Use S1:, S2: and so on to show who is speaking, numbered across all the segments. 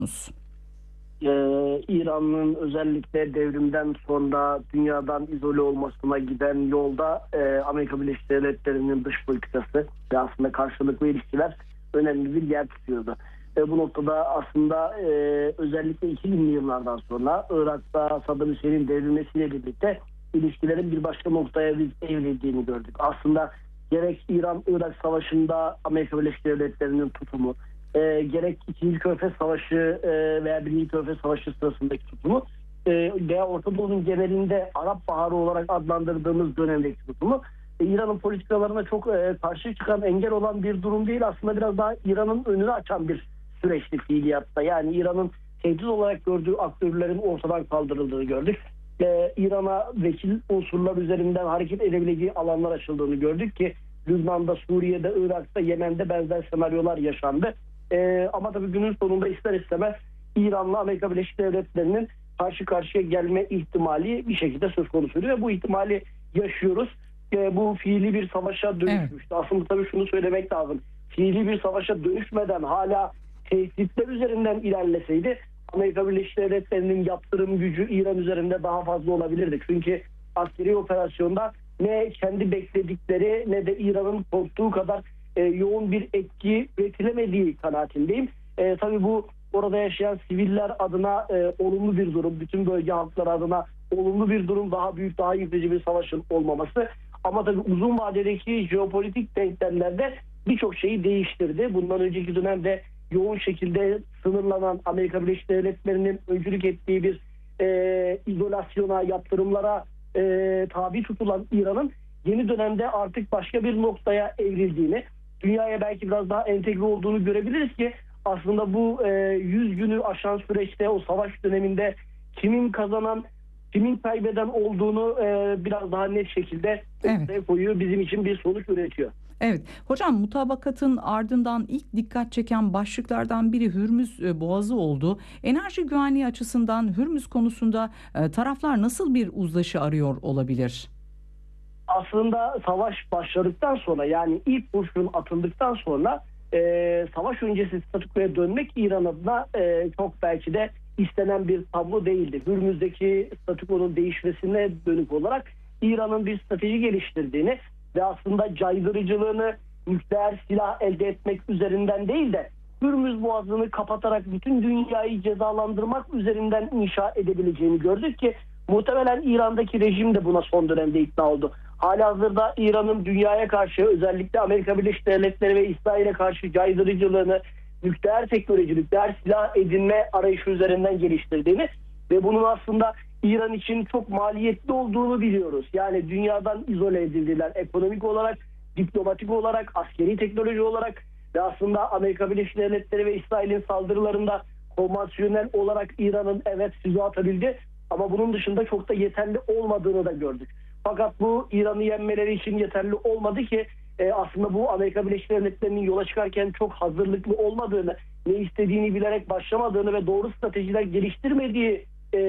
S1: İran'ın özellikle devrimden sonra dünyadan izole olmasına giden yolda Amerika Birleşik Devletleri'nin dış politikası ve aslında karşılıklı ilişkiler önemli bir yer tutuyordu. Bu noktada aslında özellikle 2000'li yıllardan sonra Irak'ta Saddam Hüseyin'in devrilmesiyle birlikte ilişkilerin bir başka noktaya evrildiğini gördük. Aslında gerek İran-Irak Savaşı'nda Amerika Birleşik Devletleri'nin tutumu, gerek 2. Körfez Savaşı veya 1. Körfez Savaşı sırasındaki tutumu veya Orta Doğu'nun genelinde Arap Baharı olarak adlandırdığımız dönemdeki tutumu İran'ın politikalarına çok karşı çıkan, engel olan bir durum değil. Aslında biraz daha İran'ın önünü açan bir süreçti fiiliyatta. Yani İran'ın tehdit olarak gördüğü aktörlerin ortadan kaldırıldığını gördük. İran'a vekil unsurlar üzerinden hareket edebileceği alanlar açıldığını gördük ki Lübnan'da, Suriye'de, Irak'ta, Yemen'de benzer senaryolar yaşandı. Ama tabii günün sonunda ister istemez İran'la Amerika Birleşik Devletleri'nin karşı karşıya gelme ihtimali bir şekilde söz konusu ve bu ihtimali yaşıyoruz. Bu fiili bir savaşa dönüşmüştü. Evet. Aslında tabii şunu söylemek lazım. Fiili bir savaşa dönüşmeden hala tehditler üzerinden ilerleseydi Amerika Birleşik Devletleri'nin yaptırım gücü İran üzerinde daha fazla olabilirdi. Çünkü askeri operasyonda ne kendi bekledikleri ne de İran'ın korktuğu kadar yoğun bir etki üretilemediği kanaatindeyim. Tabii bu orada yaşayan siviller adına olumlu bir durum. Bütün bölge halkları adına olumlu bir durum. Daha büyük, daha yıkıcı bir savaşın olmaması. Ama tabii uzun vadedeki jeopolitik denklemlerde birçok şeyi değiştirdi. Bundan önceki dönemde yoğun şekilde sınırlanan Amerika Birleşik Devletleri'nin öncülük ettiği bir izolasyona, yaptırımlara tabi tutulan İran'ın yeni dönemde artık başka bir noktaya evrildiğini, dünyaya belki biraz daha entegre olduğunu görebiliriz ki aslında bu 100 günü aşan süreçte o savaş döneminde kimin kazanan, kimin kaybeden olduğunu biraz daha net şekilde ortaya koyuyor. Bizim için bir sonuç üretiyor.
S2: Evet. Hocam, mutabakatın ardından ilk dikkat çeken başlıklardan biri Hürmüz Boğazı oldu. Enerji güvenliği açısından Hürmüz konusunda taraflar nasıl bir uzlaşı arıyor olabilir?
S1: Aslında savaş başladıktan sonra, yani ilk kurşun atıldıktan sonra savaş öncesi statükoya dönmek İran adına çok belki de istenen bir tablo değildi. Hürmüz'deki statükonun değişmesine dönük olarak İran'ın bir strateji geliştirdiğini ve aslında caydırıcılığını nükleer silah elde etmek üzerinden değil de Hürmüz Boğazı'nı kapatarak bütün dünyayı cezalandırmak üzerinden inşa edebileceğini gördük ki muhtemelen İran'daki rejim de buna son dönemde ikna oldu. Halihazırda İran'ın dünyaya karşı, özellikle Amerika Birleşik Devletleri ve İsrail'e karşı caydırıcılığını nükleer teknoloji, nükleer silah edinme arayışı üzerinden geliştirdiğini ve bunun aslında İran için çok maliyetli olduğunu biliyoruz. Yani dünyadan izole edildiler ekonomik olarak, diplomatik olarak, askeri teknoloji olarak ve aslında Amerika Birleşik Devletleri ve İsrail'in saldırılarında konvansiyonel olarak İran'ın evet füze atabildi ama bunun dışında çok da yeterli olmadığını da gördük. Fakat bu İran'ı yenmeleri için yeterli olmadı ki aslında bu Amerika Birleşik Devletleri'nin yola çıkarken çok hazırlıklı olmadığını, ne istediğini bilerek başlamadığını ve doğru stratejiler geliştirmediği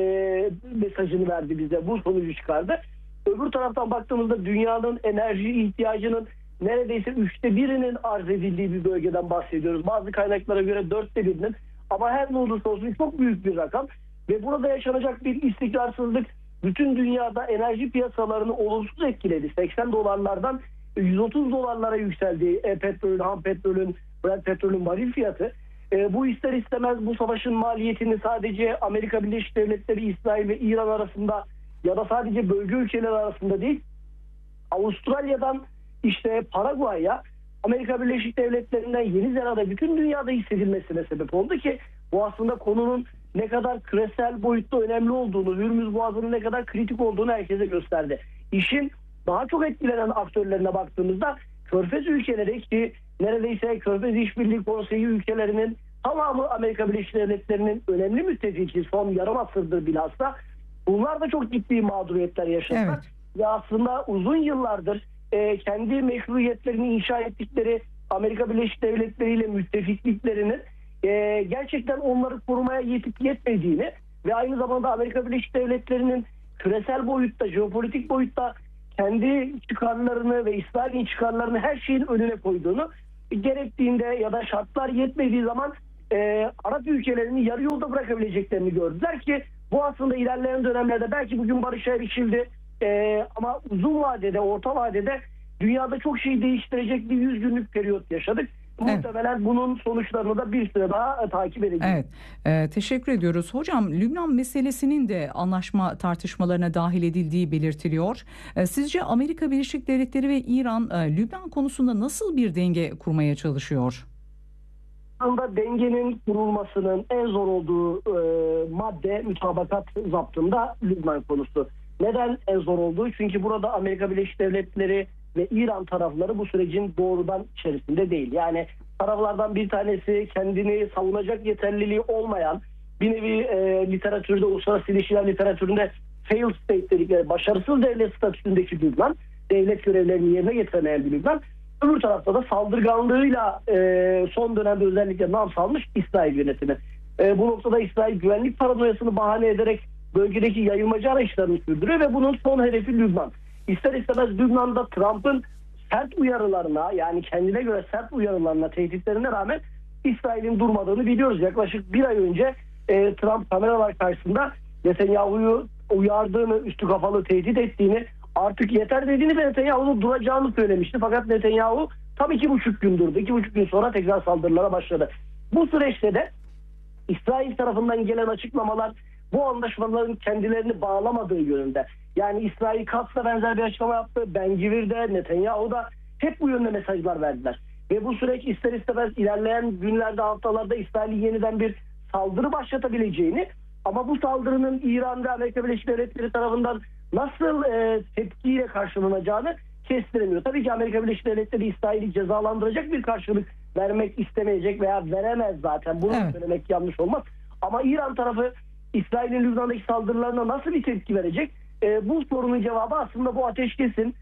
S1: mesajını verdi bize. Bu sonucu çıkardı. Öbür taraftan baktığımızda dünyanın enerji ihtiyacının neredeyse 1/3'inin arz edildiği bir bölgeden bahsediyoruz. Bazı kaynaklara göre 1/4'inin, ama her ne olursa olsun çok büyük bir rakam ve burada yaşanacak bir istikrarsızlık bütün dünyada enerji piyasalarını olumsuz etkiledi. 80 dolarlardan 130 dolarlara yükseldi petrolün, ham petrolün, Brent petrolün varil fiyatı. Bu ister istemez bu savaşın maliyetini sadece Amerika Birleşik Devletleri, İsrail ve İran arasında ya da sadece bölge ülkeleri arasında değil, Avustralya'dan işte Paraguay'a, Amerika Birleşik Devletleri'nden Yeni Zelanda bütün dünyada hissedilmesine sebep oldu ki bu aslında konunun ne kadar küresel boyutta önemli olduğunu, Hürmüz Boğazı'nın ne kadar kritik olduğunu herkese gösterdi. İşin daha çok etkilenen aktörlerine baktığımızda Körfez ülkeleri, ki neredeyse Körfez İşbirliği Konseyi ülkelerinin tamamı Amerika Birleşik Devletleri'nin önemli müttefiki, son yarım asırdır bilhassa, bunlar da çok ciddi mağduriyetler yaşadılar.
S2: Evet.
S1: Ve aslında uzun yıllardır kendi meşruiyetlerini inşa ettikleri Amerika Birleşik Devletleri ile müttefikliklerinin gerçekten onları korumaya yetip yetmediğini ve aynı zamanda Amerika Birleşik Devletleri'nin küresel boyutta, jeopolitik boyutta kendi çıkarlarını ve İsrail'in çıkarlarını her şeyin önüne koyduğunu, gerektiğinde ya da şartlar yetmediği zaman Arap ülkelerini yarı yolda bırakabileceklerini gördüler ki bu aslında ilerleyen dönemlerde belki bugün barışa erişildi ama uzun vadede, orta vadede dünyada çok şey değiştirecek bir 100 günlük periyot yaşadık.
S2: Evet.
S1: Muhtemelen bunun sonuçlarını da bir süre daha takip edeceğiz.
S2: Evet, teşekkür ediyoruz. Hocam, Lübnan meselesinin de anlaşma tartışmalarına dahil edildiği belirtiliyor. Sizce Amerika Birleşik Devletleri ve İran Lübnan konusunda nasıl bir denge kurmaya çalışıyor?
S1: Aslında dengenin kurulmasının en zor olduğu madde mütabakat zaptında Lübnan konusu. Neden en zor olduğu? Çünkü burada Amerika Birleşik Devletleri ve İran tarafları bu sürecin doğrudan içerisinde değil. Yani taraflardan bir tanesi kendini savunacak yeterliliği olmayan, bir nevi literatürde, uluslararası ilişkiler literatüründe failed state dedikleri başarısız devlet statüsündeki Lübnan, devlet görevlerini yerine getiremeyen bir Lübnan. Öbür tarafta da saldırganlığıyla son dönemde özellikle nam salmış İsrail yönetimi. Bu noktada İsrail güvenlik paranoyasını bahane ederek bölgedeki yayılmacı arayışlarını sürdürüyor ve bunun son hedefi Lübnan. İster istemez Lübnan'da Trump'ın sert uyarılarına, yani kendine göre sert uyarılarına, tehditlerine rağmen İsrail'in durmadığını biliyoruz. Yaklaşık bir ay önce Trump kameralar karşısında Netanyahu'yu uyardığını, üstü kapalı tehdit ettiğini, artık yeter dediğini ve Netanyahu'nun duracağını söylemişti. Fakat Netanyahu tam 2,5 gün durdu. 2,5 gün sonra tekrar saldırılara başladı. Bu süreçte de İsrail tarafından gelen açıklamalar bu anlaşmaların kendilerini bağlamadığı yönünde. Yani İsrail Katz'la benzer bir açıklama yaptı. Ben Gvir'de, Netanyahu da hep bu yönde mesajlar verdiler. Ve bu süreç ister istemez ilerleyen günlerde, haftalarda İsrail'in yeniden bir saldırı başlatabileceğini, ama bu saldırının İran ve Amerika Birleşik Devletleri tarafından nasıl tepkiyle karşılanacağını kestiremiyor. Tabii ki Amerika Birleşik Devletleri İsrail'i cezalandıracak bir karşılık vermek istemeyecek veya veremez zaten. Bunu söylemek yanlış olmaz. Ama İran tarafı İsrail'in Lübnan'daki saldırılarına nasıl bir tepki verecek? Bu sorunun cevabı aslında bu ateşkesin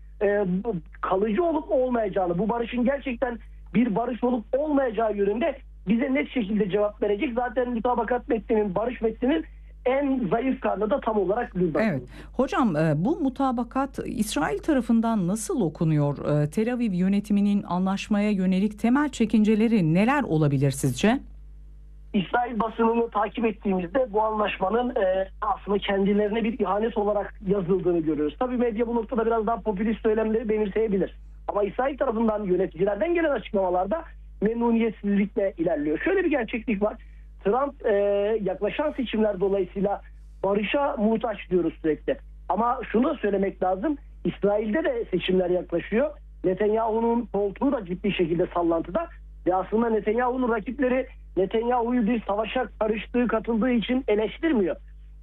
S1: kalıcı olup olmayacağını, bu barışın gerçekten bir barış olup olmayacağı yönünde bize net şekilde cevap verecek. Zaten mütabakat metninin, barış metninin en zayıf karnı da tam olarak Lübnan.
S2: Evet. Hocam, bu mutabakat İsrail tarafından nasıl okunuyor? Tel Aviv yönetiminin anlaşmaya yönelik temel çekinceleri neler olabilir sizce?
S1: İsrail basınını takip ettiğimizde bu anlaşmanın aslında kendilerine bir ihanet olarak yazıldığını görüyoruz. Tabii medya bu noktada biraz daha popülist söylemleri benimseyebilir. Ama İsrail tarafından, yöneticilerden gelen açıklamalarda memnuniyetsizlikle ilerliyor. Şöyle bir gerçeklik var. Trump yaklaşan seçimler dolayısıyla barışa muhtaç diyoruz sürekli. Ama şunu da söylemek lazım. İsrail'de de seçimler yaklaşıyor. Netanyahu'nun koltuğu da ciddi şekilde sallantıda. Ve aslında Netanyahu'nun rakipleri Netanyahu'yu bir savaşa karıştığı, katıldığı için eleştirmiyor.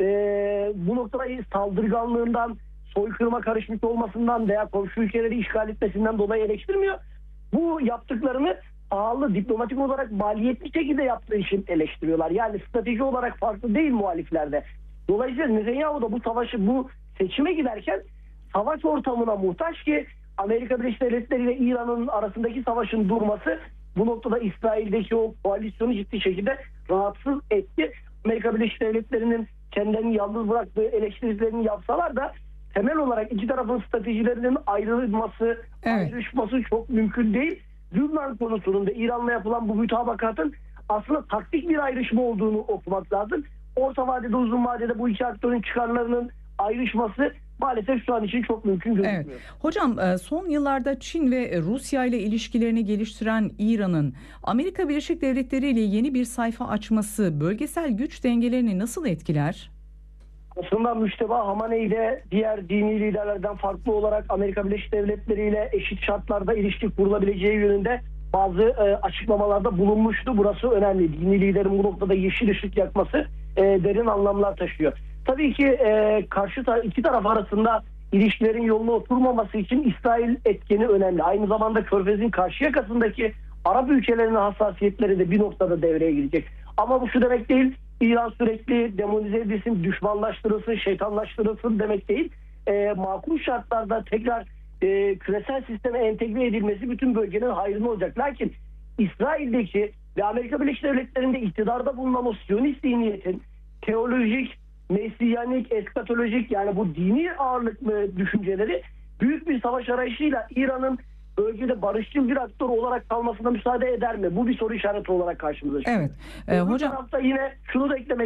S1: Bu noktada saldırganlığından, soykırıma karışmış olmasından veya komşu ülkeleri işgal etmesinden dolayı eleştirmiyor. Bu yaptıklarını pahalı, diplomatik olarak maliyetli şekilde yaptığı için eleştiriyorlar. Yani strateji olarak farklı değil muhaliflerde. Dolayısıyla Netanyahu da bu savaşı, bu seçime giderken savaş ortamına muhtaç ki Amerika Birleşik Devletleri ile İran'ın arasındaki savaşın durması bu noktada İsrail'deki o koalisyonu ciddi şekilde rahatsız etti. Amerika Birleşik Devletleri'nin kendilerini yalnız bıraktığı eleştirilerini yapsalar da temel olarak iki tarafın stratejilerinin ayrılması, ayrışması çok mümkün değil. Lübnan konusunun da İran'la yapılan bu mütabakatın aslında taktik bir ayrışma olduğunu okumak lazım. Orta vadede, uzun vadede bu iki aktörün çıkarlarının ayrışması maalesef şu an için çok mümkün gözükmüyor.
S2: Evet. Hocam, son yıllarda Çin ve Rusya ile ilişkilerini geliştiren İran'ın Amerika Birleşik Devletleri ile yeni bir sayfa açması bölgesel güç dengelerini nasıl etkiler?
S1: Aslında Müşteba Hamaney de diğer dini liderlerden farklı olarak Amerika Birleşik Devletleri ile eşit şartlarda ilişki kurulabileceği yönünde bazı açıklamalarda bulunmuştu. Burası önemli. Dini liderin bu noktada yeşil ışık yakması derin anlamlar taşıyor. Tabii ki iki taraf arasında ilişkilerin yoluna oturmaması için İsrail etkeni önemli. Aynı zamanda Körfez'in karşı yakasındaki Arap ülkelerinin hassasiyetleri de bir noktada devreye girecek. Ama bu şu demek değil, İran sürekli demonize edilsin, düşmanlaştırılsın, şeytanlaştırılsın demek değil. Makul şartlarda tekrar küresel sisteme entegre edilmesi bütün bölgenin hayrına olacak. Lakin İsrail'deki ve Amerika Birleşik Devletleri'nde iktidarda bulunan o Siyonist zihniyetin teolojik, mesiyanik, eskatolojik, yani bu dini ağırlıklı düşünceleri büyük bir savaş arayışıyla İran'ın bölgede barışçıl bir aktör olarak kalmasına müsaade eder mi? Bu bir soru işareti olarak karşımıza çıkıyor.
S2: Evet.
S1: Öbür
S2: Hocam
S1: tarafta yine şunu da eklemek